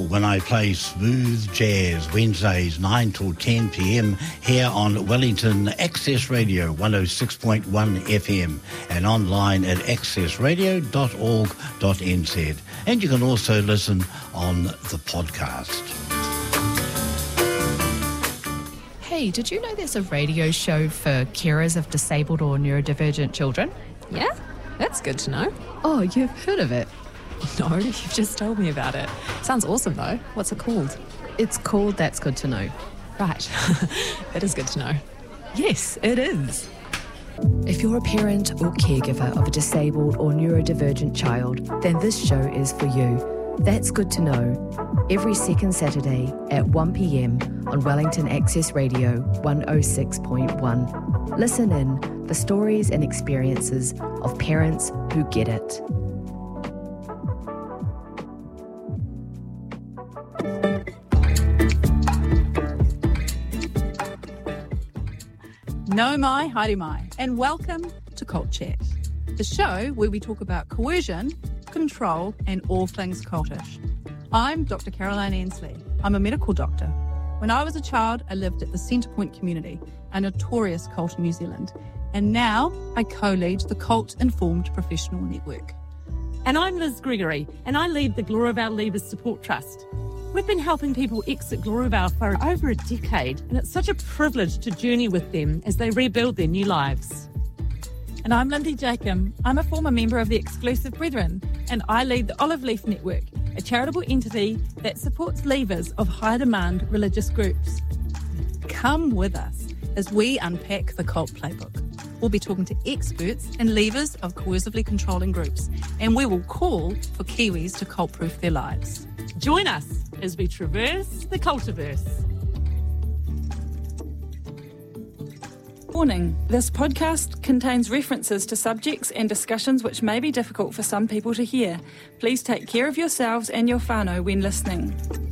when I play smooth jazz Wednesdays 9 till 10 p.m. here on Wellington Access Radio 106.1 FM and online at accessradio.org.nz. And you can also listen on the podcast. Hey, did you know there's a radio show for carers of disabled or neurodivergent children? Yeah, that's good to know. Oh, you've heard of it? No, you've just told me about it. Sounds awesome though. What's it called? It's called That's Good to Know. Right. That is good to know. Yes, it is. If you're a parent or caregiver of a disabled or neurodivergent child, then this show is for you. That's Good to Know, every second Saturday at 1 p.m. on Wellington Access Radio 106.1. Listen in for stories and experiences of parents who get it. No mai, haere mai, and welcome to Cult Chat, the show where we talk about coercion, control, and all things cultish. I'm Dr. Caroline Ansley. I'm a medical doctor. When I was a child, I lived at the Centrepoint community, a notorious cult in New Zealand, and now I co-lead the Cult Informed Professional Network. And I'm Liz Gregory, and I lead the Gloriavale Leavers Support Trust. We've been helping people exit Gloriavale for over a decade, and it's such a privilege to journey with them as they rebuild their new lives. And I'm Lindy Jacob. I'm a former member of the Exclusive Brethren, and I lead the Olive Leaf Network, a charitable entity that supports leavers of high-demand religious groups. Come with us as we unpack the cult playbook. We'll be talking to experts and leavers of coercively controlling groups, and we will call for Kiwis to cult-proof their lives. Join us as we traverse the cultiverse. Warning, this podcast contains references to subjects and discussions which may be difficult for some people to hear. Please take care of yourselves and your whānau when listening.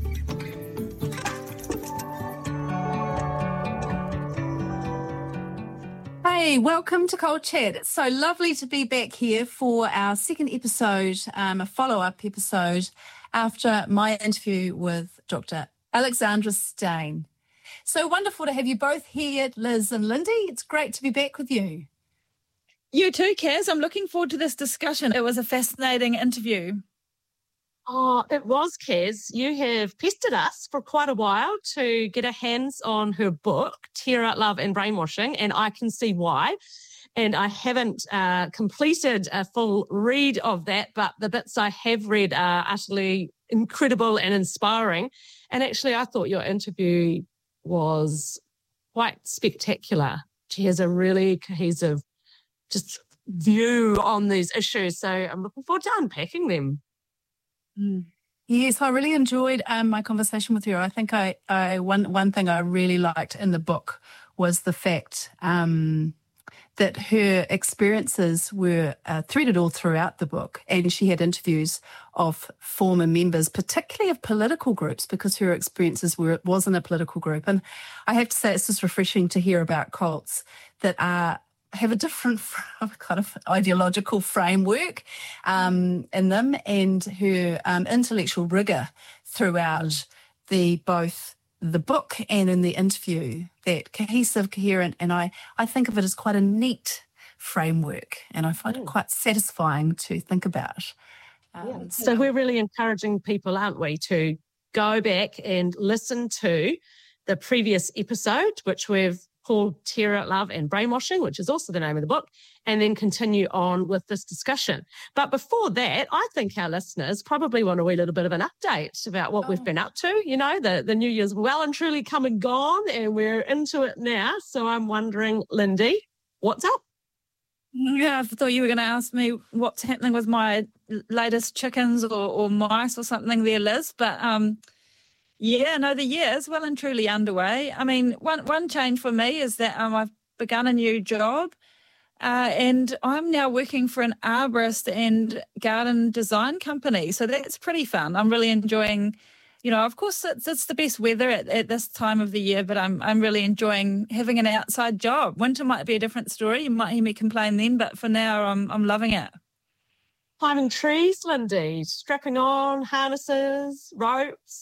Hey, welcome to Cult Chat. It's so lovely to be back here for our second episode, a follow-up episode after my interview with Dr. Alexandra Stein. So wonderful to have you both here, Liz and Lindy. It's great to be back with you. You too, Kaz. I'm looking forward to this discussion. It was a fascinating interview. Oh, it was, Kaz. You have pestered us for quite a while to get our hands on her book, Terror, Love and Brainwashing, and I can see why. And I haven't completed a full read of that, but the bits I have read are utterly incredible and inspiring. And actually, I thought your interview was quite spectacular. She has a really cohesive just view on these issues. So I'm looking forward to unpacking them. Yes, I really enjoyed my conversation with her. I think one thing I really liked in the book was the fact that her experiences were threaded all throughout the book, and she had interviews of former members, particularly of political groups, because her experiences wasn't a political group. And I have to say, it's just refreshing to hear about cults that have a different kind of ideological framework in them, and her intellectual rigour throughout both the book and in the interview, that cohesive, coherent, and I think of it as quite a neat framework, and I find it quite satisfying to think about. So we're really encouraging people, aren't we, to go back and listen to the previous episode, which we've called Terror, Love and Brainwashing, which is also the name of the book, and then continue on with this discussion. But before that, I think our listeners probably want a wee little bit of an update about what we've been up to. You know, the New Year's well and truly come and gone, and we're into it now. So I'm wondering, Lindy, what's up? Yeah, I thought you were going to ask me what's happening with my latest chickens or mice or something there, Liz. But yeah, no, the year is well and truly underway. I mean, one change for me is that I've begun a new job and I'm now working for an arborist and garden design company. So that's pretty fun. I'm really enjoying, you know, of course it's the best weather at this time of the year, but I'm really enjoying having an outside job. Winter might be a different story. You might hear me complain then, but for now I'm loving it. Climbing trees, Lindy, strapping on harnesses, ropes.